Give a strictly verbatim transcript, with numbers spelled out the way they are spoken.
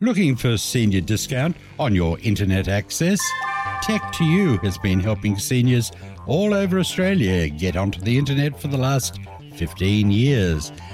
Looking for senior discount on your internet access? Tech to You has been helping seniors all over Australia get onto the internet for the last fifteen years.